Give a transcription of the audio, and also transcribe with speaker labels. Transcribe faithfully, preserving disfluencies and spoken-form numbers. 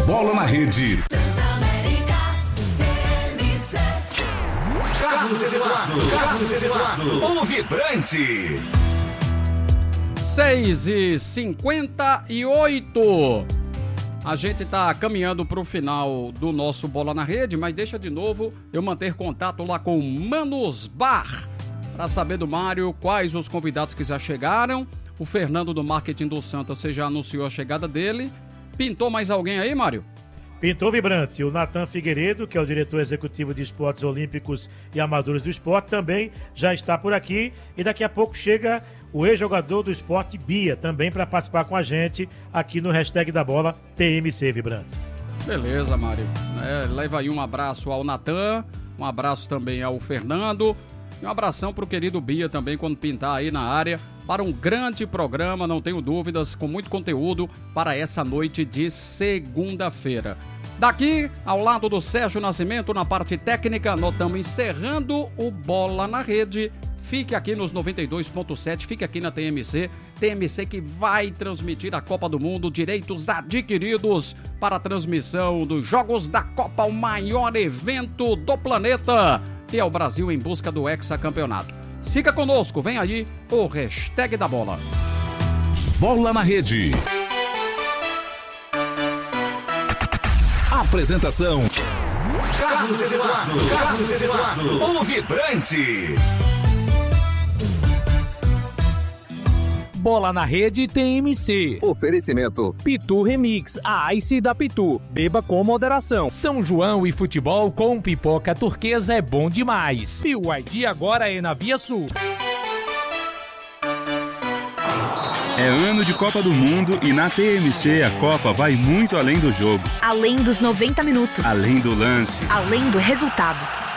Speaker 1: Bola na Rede. Carlos Eduardo, Carlos Eduardo, o vibrante.
Speaker 2: seis e cinquenta e oito. A gente está caminhando para o final do nosso Bola na Rede, mas deixa de novo eu manter contato lá com o Manos Bar para saber do Mário quais os convidados que já chegaram. O Fernando do Marketing do Santa, você já anunciou a chegada dele. Pintou mais alguém aí, Mário?
Speaker 3: Pintou vibrante. O Natan Figueiredo, que é o diretor executivo de esportes olímpicos e amadores do esporte, também já está por aqui. E daqui a pouco chega o ex-jogador do esporte, Bia, também para participar com a gente aqui no hashtag da bola T M C Vibrante.
Speaker 2: Beleza, Mário. É, leva aí um abraço ao Natan, um abraço também ao Fernando e um abração para o querido Bia também quando pintar aí na área para um grande programa, não tenho dúvidas, com muito conteúdo para essa noite de segunda-feira. Daqui, ao lado do Sérgio Nascimento, na parte técnica, nós estamos encerrando o Bola na Rede. Fique aqui nos noventa e dois ponto sete, fique aqui na T M C. T M C que vai transmitir a Copa do Mundo, direitos adquiridos para a transmissão dos Jogos da Copa, o maior evento do planeta, que é o Brasil em busca do hexacampeonato. Siga conosco, vem aí o hashtag da bola.
Speaker 1: Bola na Rede. Apresentação: Carlos Eduardo, Carlos Eduardo, o vibrante.
Speaker 4: Bola na Rede T M C. Oferecimento Pitu Remix, a Ice da Pitu. Beba com moderação. São João e futebol com pipoca turquesa é bom demais. E o I D agora é na Via Sul.
Speaker 5: É ano de Copa do Mundo e na T M C a Copa vai muito além do jogo.
Speaker 6: Além dos noventa minutos.
Speaker 5: Além do lance.
Speaker 6: Além do resultado.